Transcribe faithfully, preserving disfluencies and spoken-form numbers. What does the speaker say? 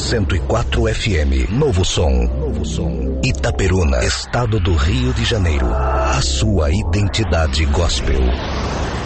cento e quatro F M. Novo som. Novo som. Itaperuna, estado do Rio de Janeiro. A sua identidade gospel.